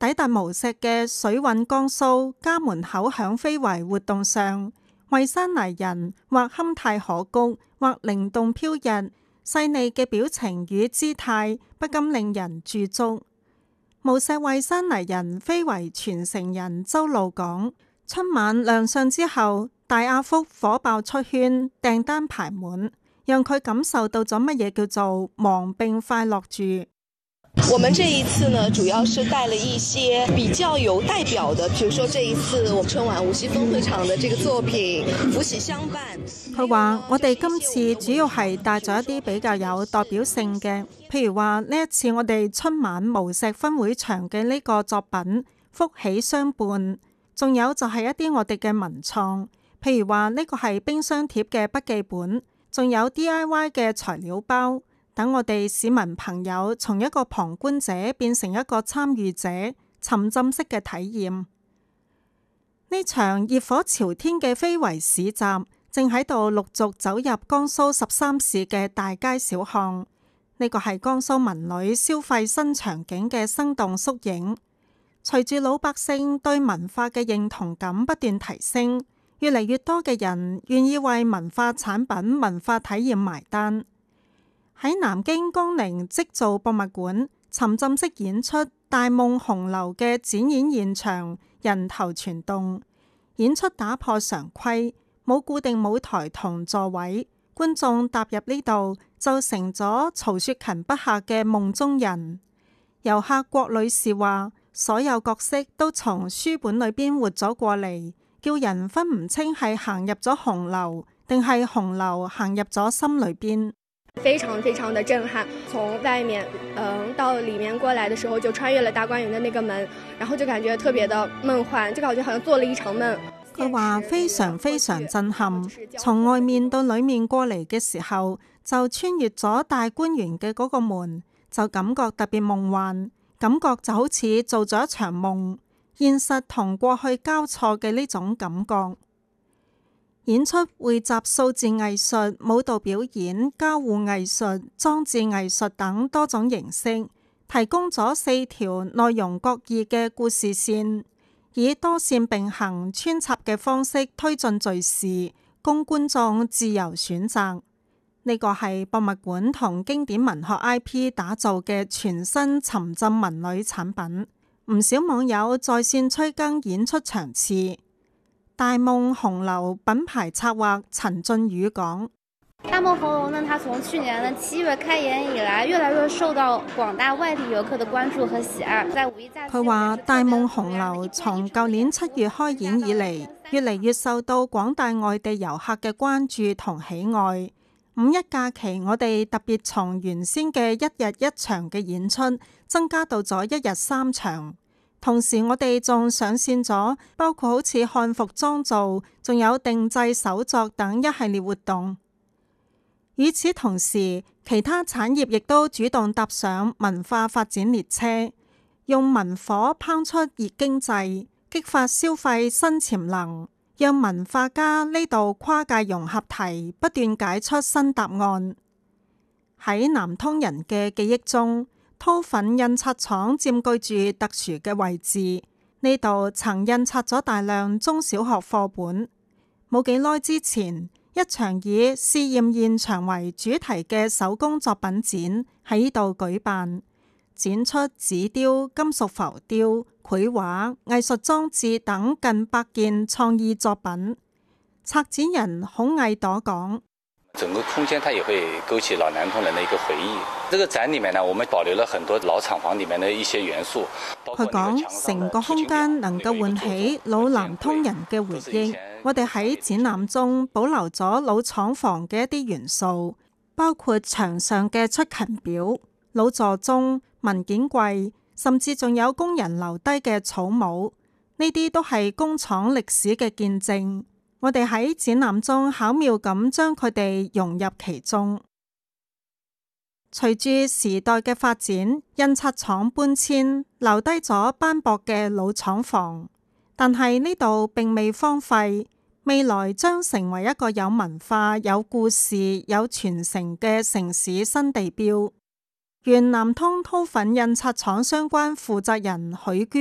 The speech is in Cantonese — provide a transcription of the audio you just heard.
抵達無錫嘅水韻江蘇家門口響非遺活動上，惠山泥人或堪太可谷，或靈動飄逸，細膩嘅表情與姿態不禁令人駐足。無錫惠山泥人非遺傳承人周路講：春晚亮相之後，大亞福火爆出圈，訂單排滿，讓佢感受到咗乜嘢叫做忙並快樂住。 我們這一次呢，主要是帶了一些比較有代表的，比如說這一次我們春晚無錫分會場的這個作品《福喜相伴》。 佢話：我哋今次主要係帶咗一啲比較有代表性嘅，譬如話呢一次我哋春晚無錫分會場嘅呢個作品《福喜相伴》，仲有就係一啲我哋嘅文創，譬如話呢個係冰箱貼嘅筆記本，仲有 DIY 嘅材料包。等我哋市民朋友從一個旁觀者變成一個參與者，沉浸式嘅體驗。呢場熱火朝天嘅非遺市集正喺度陸續走入江蘇13市嘅大街小巷。呢個係江蘇民女消費新場景嘅生動縮影。隨住老百姓對文化嘅認同感不斷提升，越嚟越多嘅人願意為文化產品、文化體驗埋單。喺南京江寧織造博物館，沉浸式演出《大夢紅樓》嘅展演現場人頭攒動，演出打破常規，冇固定舞台同座位，觀眾踏入呢度就成咗曹雪芹筆下嘅夢中人。遊客郭女士話：所有角色都從書本裏邊活咗過嚟，叫人分唔清係行入咗紅樓，定係紅樓行入咗心裏邊。 非常非常的震撼，從外面到裡面過來的時候，就穿越了大觀園的那個門，然後就感覺特別的夢幻，就感覺好像做了一場夢。 佢話非常非常震撼，從外面到裡面過嚟嘅時候，就穿越咗大觀園嘅嗰個門，就感覺特別夢幻，感覺就好似做咗一場夢，現實同過去交錯嘅呢種感覺。演出匯集數字藝術、舞蹈表演、交互藝術、裝置藝術等多種形式，提供咗4條內容各異嘅故事線，以多線並行穿插嘅方式推進敘事，供觀眾自由選擇。呢個係博物館同經典文學 IP 打造嘅全新沉浸文旅產品。唔少網友在線催更演出場次。大夢紅樓品牌策劃陳俊宇講： 大夢紅樓呢，它從去年的7月開演以來，越來越受到廣大外地遊客的關注和喜愛。在五一假期， 佢話大夢紅樓從舊年7月開演以嚟，越嚟越受到廣大外地遊客嘅關注同喜愛。五一假期，我哋特別從原先嘅1日1場嘅演出，增加到咗1日3場。同時，我哋仲上線咗包括好似漢服裝造，仲有定製手作等一系列活動。與此同時，其他產業亦都主動搭上文化發展列車，用文火烹出熱經濟，激發消費新潛能，讓文化家呢度跨界融合題不斷解出新答案。喺南通人嘅記憶中，饕粉印刷廠佔據住特殊嘅位置，呢度曾印刷咗大量中小學課本。冇幾耐之前，一場以試驗現場為主題嘅手工作品展喺呢度舉辦，展出紙雕、金屬浮雕、繪畫、藝術裝置等近100件創意作品。策展人孔毅朵講： 整個空間它也會勾起老南通人的一個回憶。這個展裏面呢，我們保留了很多老廠房裏面的一些元素。 佢講成個空間能夠喚起老南通人嘅回憶。我哋喺展覽中保留咗老廠房嘅一啲元素，包括牆上嘅出勤表、老座鐘、文件櫃，甚至仲有工人留低嘅草帽。呢啲都係工廠歷史嘅見證。我哋喺展覽中巧妙咁將佢哋融入其中。隨住時代嘅發展，印刷廠搬遷，留低咗斑駁嘅老廠房，但係呢度並未荒廢，未來將成為一個有文化、有故事、有傳承嘅城市新地標。原南通饕粉印刷廠相關負責人許娟